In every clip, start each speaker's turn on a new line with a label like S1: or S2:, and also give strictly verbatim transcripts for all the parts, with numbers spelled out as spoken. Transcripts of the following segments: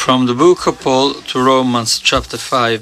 S1: From the book of Paul to Romans chapter five.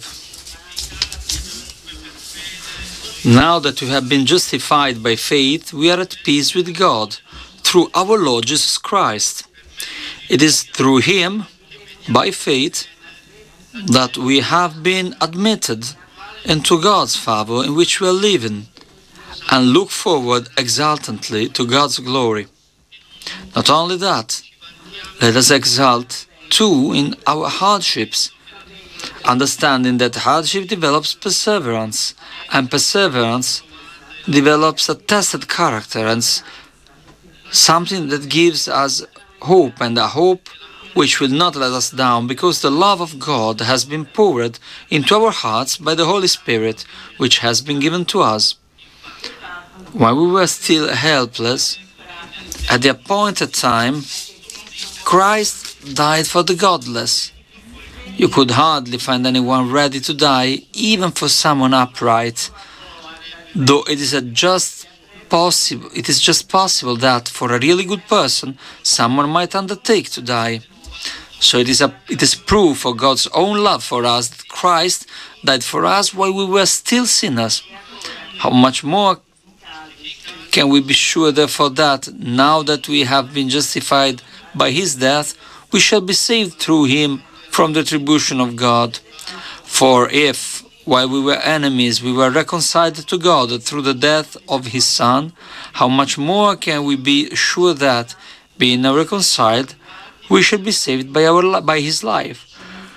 S1: Now that we have been justified by faith, we are at peace with God through our Lord Jesus Christ. It is through Him, by faith, that we have been admitted into God's favor in which we are living, and look forward exultantly to God's glory. Not only that, let us exult too in our hardships, understanding that hardship develops perseverance, and perseverance develops a tested character and something that gives us hope, and a hope which will not let us down, because the love of God has been poured into our hearts by the Holy Spirit, which has been given to us. While we were still helpless, at the appointed time, Christ died for the godless. You could hardly find anyone ready to die, even for someone upright, though it is a just possible it is just possible that for a really good person someone might undertake to die. So it is a it is proof of God's own love for us that Christ died for us while we were still sinners. How much more can we be sure therefore that, now that we have been justified by His death, we shall be saved through Him from the retribution of God? For if, while we were enemies, we were reconciled to God through the death of His Son, how much more can we be sure that, being now reconciled, we shall be saved by our by His life?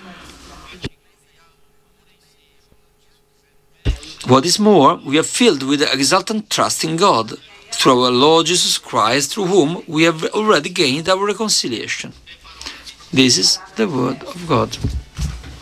S1: What is more, we are filled with the exultant trust in God, through our Lord Jesus Christ, through whom we have already gained our reconciliation. This is the word of God.